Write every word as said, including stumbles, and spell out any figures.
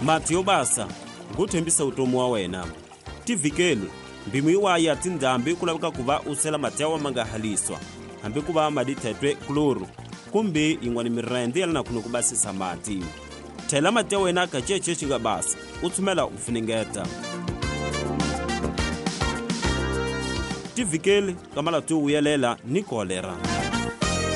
mati yo basa nguthembisa utomu wa wena. Tivikeli mbimu iwaya tindzambi kulavika kuva usela mati yawa mangahaliswa hambi kuva madithetwe kloro kumbe ing'wani mirende yalina kuno kubasisa mati. Thela mati ya wena kacece xinga basa u tshumela u funengeta. Tivikeli kamala tu uyelela ni kolera.